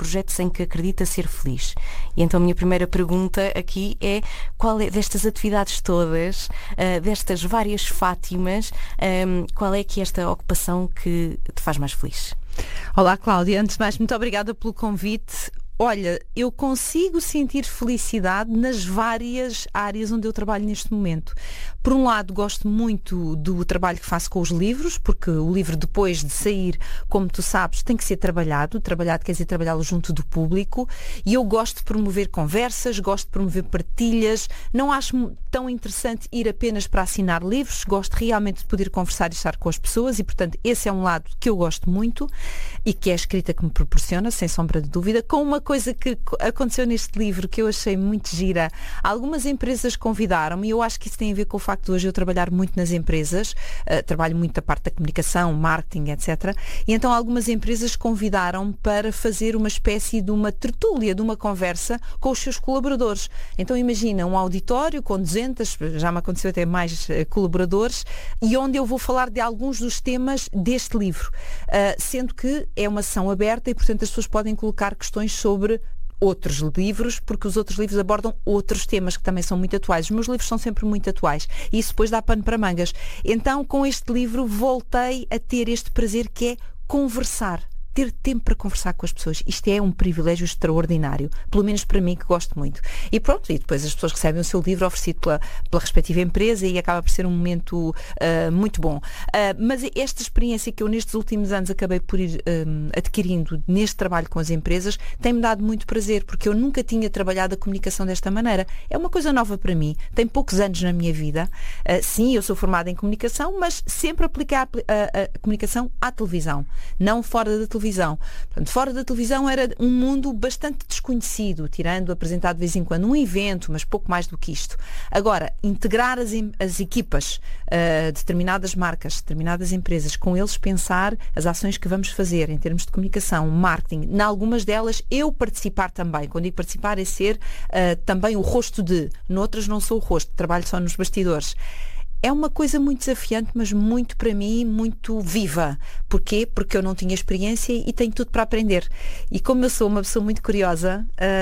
projetos em que acredita ser feliz. E então a minha primeira pergunta aqui é qual é, destas atividades todas, destas várias Fátimas, qual é que é esta ocupação que te faz mais feliz? Olá, Cláudia. Antes de mais, muito obrigada pelo convite. Olha, eu consigo sentir felicidade nas várias áreas onde eu trabalho neste momento. Por um lado, gosto muito do trabalho que faço com os livros, porque o livro, depois de sair, como tu sabes, tem que ser trabalhado. Trabalhado quer dizer trabalhá-lo junto do público. E eu gosto de promover conversas, gosto de promover partilhas. Não acho tão interessante ir apenas para assinar livros. Gosto realmente de poder conversar e estar com as pessoas e, portanto, esse é um lado que eu gosto muito e que é a escrita que me proporciona, sem sombra de dúvida. Com uma coisa que aconteceu neste livro que eu achei muito gira. Algumas empresas convidaram-me e eu acho que isso tem a ver com o facto de hoje eu trabalhar muito nas empresas, trabalho muito da parte da comunicação, marketing, etc. E então algumas empresas convidaram-me para fazer uma espécie de uma tertúlia, de uma conversa com os seus colaboradores. Então imagina um auditório com 200, já me aconteceu até mais colaboradores, e onde eu vou falar de alguns dos temas deste livro, sendo que é uma sessão aberta e, portanto, as pessoas podem colocar questões sobre outros livros, porque os outros livros abordam outros temas que também são muito atuais. Os meus livros são sempre muito atuais e isso depois dá pano para mangas. Então, com este livro, voltei a ter este prazer que é conversar. Ter tempo para conversar com as pessoas. Isto é um privilégio extraordinário, pelo menos para mim, que gosto muito. E pronto, e depois as pessoas recebem o seu livro oferecido pela respectiva empresa e acaba por ser um momento muito bom. Mas esta experiência que eu nestes últimos anos acabei por ir adquirindo neste trabalho com as empresas tem-me dado muito prazer, porque eu nunca tinha trabalhado a comunicação desta maneira. É uma coisa nova para mim. Tem poucos anos na minha vida. Sim, eu sou formada em comunicação, mas sempre apliquei a comunicação à televisão, não fora da televisão. Portanto, fora da televisão era um mundo bastante desconhecido, tirando apresentar de vez em quando um evento, mas pouco mais do que isto. Agora, integrar as equipas, determinadas marcas, determinadas empresas, com eles pensar as ações que vamos fazer em termos de comunicação, marketing, em algumas delas eu participar também. Quando digo participar é ser também o rosto de, noutras não sou o rosto, trabalho só nos bastidores. É uma coisa muito desafiante, mas muito, para mim, muito viva. Porquê? Porque eu não tinha experiência e tenho tudo para aprender. E como eu sou uma pessoa muito curiosa,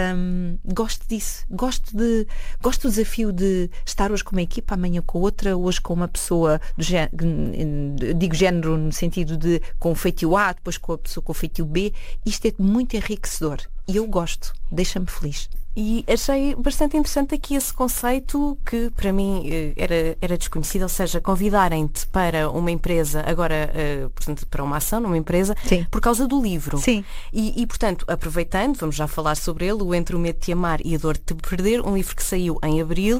gosto disso. Gosto do desafio de estar hoje com uma equipa, amanhã com outra, hoje com uma pessoa, digo género no sentido de com o feitio A, depois com a pessoa com o feitio B. Isto é muito enriquecedor. E eu gosto. Deixa-me feliz. E achei bastante interessante aqui esse conceito que para mim era desconhecido, ou seja, convidarem-te para uma empresa, agora, portanto, para uma ação numa empresa, sim, por causa do livro. Sim. E, portanto, aproveitando, vamos já falar sobre ele, o Entre o Medo de Te Amar e a Dor de Te Perder, um livro que saiu em abril.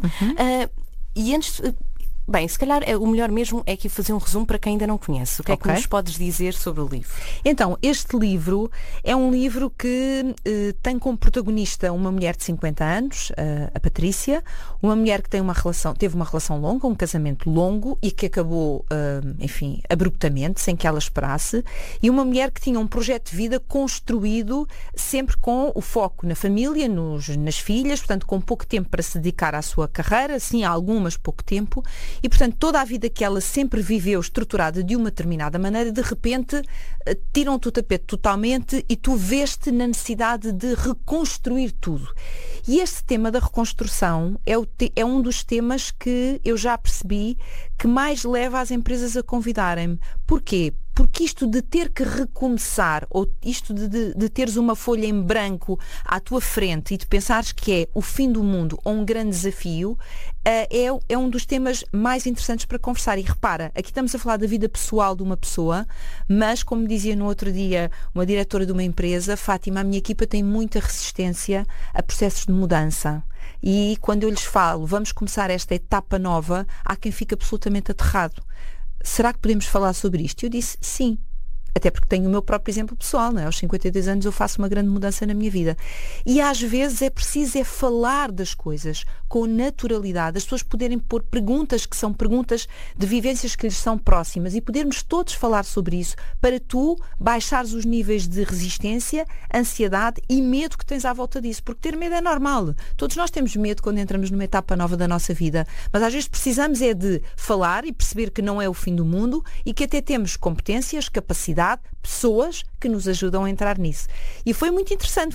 E antes... Bem, se calhar o melhor mesmo é aqui fazer um resumo para quem ainda não conhece. O que é que nos podes dizer sobre o livro? Então, este livro é um livro que tem como protagonista uma mulher de 50 anos, a Patrícia, uma mulher que teve uma relação longa, um casamento longo e que acabou, enfim, abruptamente, sem que ela esperasse, e uma mulher que tinha um projeto de vida construído sempre com o foco na família, nas filhas, portanto, com pouco tempo para se dedicar à sua carreira, sim, algumas pouco tempo. E, portanto, toda a vida que ela sempre viveu estruturada de uma determinada maneira, de repente, tiram-te o tapete totalmente e tu vês-te na necessidade de reconstruir tudo. E este tema da reconstrução é um dos temas que eu já percebi que mais leva as empresas a convidarem-me. Porquê? Porque isto de ter que recomeçar, ou isto de teres uma folha em branco à tua frente e de pensares que é o fim do mundo ou um grande desafio, é um dos temas mais interessantes para conversar. E repara, aqui estamos a falar da vida pessoal de uma pessoa, mas, como dizia no outro dia uma diretora de uma empresa, Fátima, a minha equipa tem muita resistência a processos de mudança. E quando eu lhes falo, vamos começar esta etapa nova, há quem fica absolutamente aterrado. Será que podemos falar sobre isto? Eu disse sim. Até porque tenho o meu próprio exemplo pessoal, não é? Aos 52 anos eu faço uma grande mudança na minha vida. E às vezes é preciso falar das coisas com naturalidade, as pessoas poderem pôr perguntas que são perguntas de vivências que lhes são próximas e podermos todos falar sobre isso para tu baixares os níveis de resistência, ansiedade e medo que tens à volta disso. Porque ter medo é normal. Todos nós temos medo quando entramos numa etapa nova da nossa vida. Mas às vezes precisamos de falar e perceber que não é o fim do mundo e que até temos competências, capacidade, pessoas que nos ajudam a entrar nisso. E foi muito interessante.